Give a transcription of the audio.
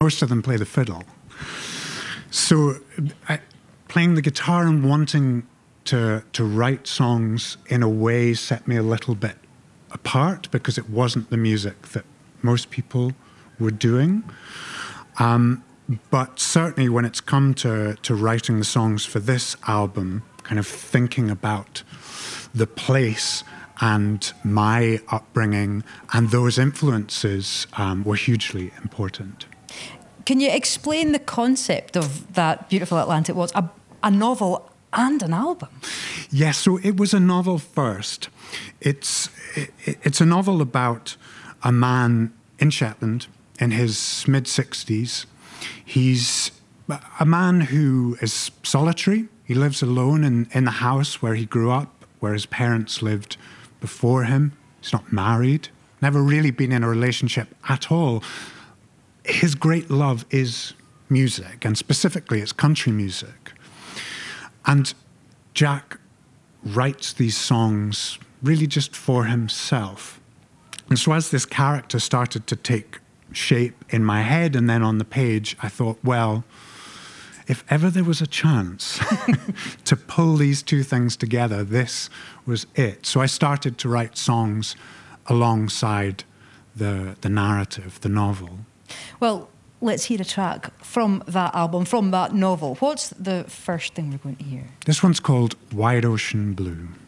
most of them play the fiddle. So playing the guitar and wanting to write songs in a way set me a little bit apart because it wasn't the music that most people were doing. But certainly when it's come to writing the songs for this album, kind of thinking about the place and my upbringing and those influences were hugely important. Can you explain the concept of That Beautiful Atlantic Waltz, a novel and an album? Yes, so it was a novel first. It's a novel about a man in Shetland in his mid-60s. He's a man who is solitary. He lives alone in the house where he grew up, where his parents lived before him. He's not married, never really been in a relationship at all. His great love is music, and specifically it's country music. And Jack writes these songs really just for himself. And so as this character started to take shape in my head and then on the page, I thought, well, if ever there was a chance to pull these two things together, this was it. So I started to write songs alongside the narrative, the novel. Well, let's hear a track from that album, from that novel. What's the first thing we're going to hear? This one's called Wide Ocean Blue.